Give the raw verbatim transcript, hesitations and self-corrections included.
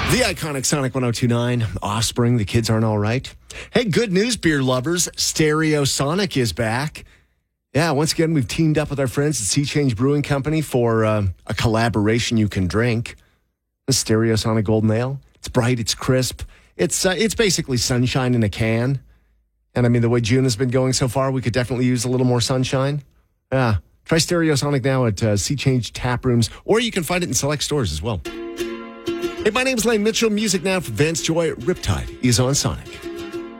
The iconic Sonic one oh two point nine, Offspring, The Kids Aren't All Right. Hey, good news, beer lovers. Stereosonic is back. Yeah, once again, we've teamed up with our friends at Sea Change Brewing Company for uh, a collaboration you can drink. The Stereosonic Golden Ale. It's bright, it's crisp. It's uh, it's basically sunshine in a can. And I mean, the way June has been going so far, we could definitely use a little more sunshine. Yeah, try Stereosonic now at uh, Sea Change tap rooms, or you can find it in select stores as well. Hey, my name's Lane Mitchell. Music now for Vance Joy. Riptide is on Sonic.